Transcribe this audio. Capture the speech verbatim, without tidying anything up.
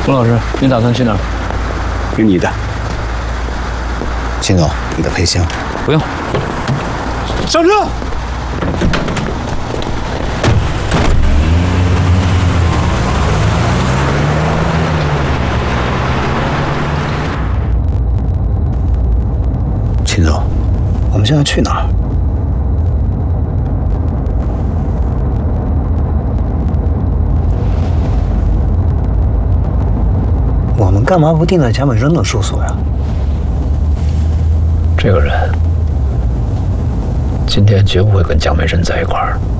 龚老师，你打算去哪儿？ 听你的。 秦总，你的配枪。 不用。 上车。 秦总，我们现在去哪儿？我们干嘛不定在贾本生的住所呀？ 这个人今天绝不会跟蒋美珍在一块儿。